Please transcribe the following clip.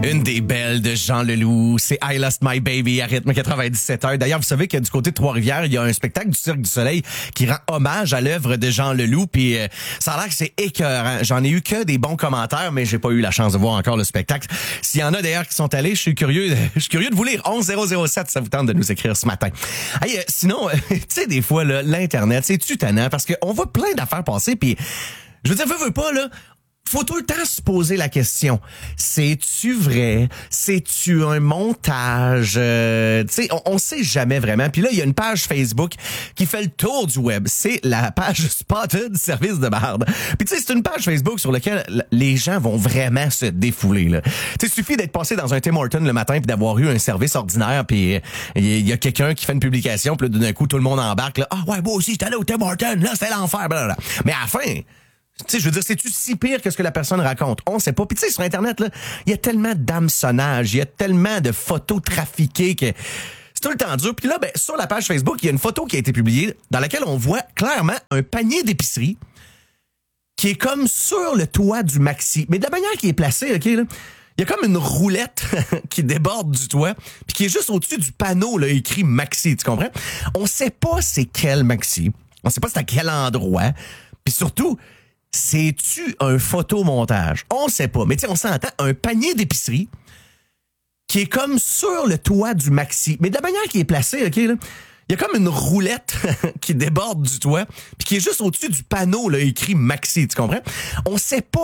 Une des belles de Jean Leloup, c'est I Lost My Baby à rythme 97h. D'ailleurs, vous savez que du côté de Trois-Rivières, il y a un spectacle du Cirque du Soleil qui rend hommage à l'œuvre de Jean Leloup. Puis ça a l'air que c'est écœurant. J'en ai eu que des bons commentaires, mais j'ai pas eu la chance de voir encore le spectacle. S'il y en a d'ailleurs qui sont allés, je suis curieux de vous lire. 11007, ça vous tente de nous écrire ce matin. Hey, sinon, tu sais, des fois, là, l'Internet, c'est tannant parce qu'on voit plein d'affaires passer. Puis, je veux dire, veux pas, là, faut tout le temps se poser la question. C'est-tu vrai? C'est-tu un montage? Tu sais, on sait jamais vraiment. Puis là, il y a une page Facebook qui fait le tour du web. C'est la page Spotted Service de Barde. Puis tu sais, c'est une page Facebook sur laquelle les gens vont vraiment se défouler, là. Tu sais, il suffit d'être passé dans un Tim Hortons le matin puis d'avoir eu un service ordinaire puis il y a quelqu'un qui fait une publication puis là, d'un coup, tout le monde embarque, là. Ah ouais, moi aussi, j'étais allé au Tim Hortons. Là, c'était l'enfer. Blablabla. Mais à la fin... Tu sais, je veux dire, c'est-tu si pire que ce que la personne raconte? On sait pas. Puis tu sais, sur Internet, là, il y a tellement d'hameçonnage, il y a tellement de photos trafiquées que c'est tout le temps dur. Puis là, ben, sur la page Facebook, il y a une photo qui a été publiée dans laquelle on voit clairement un panier d'épicerie qui est comme sur le toit du maxi. Mais de la manière qui est placée, OK, là, il y a comme une roulette qui déborde du toit puis qui est juste au-dessus du panneau, là, écrit maxi, tu comprends? On sait pas c'est quel maxi. On sait pas c'est à quel endroit. Puis surtout... c'est-tu un photomontage? On sait pas. Mais tu sais, on s'entend, un panier d'épicerie qui est comme sur le toit du maxi. Mais de la manière qui est placée, OK, là, il y a comme une roulette qui déborde du toit puis qui est juste au-dessus du panneau, là, écrit maxi, tu comprends? On sait pas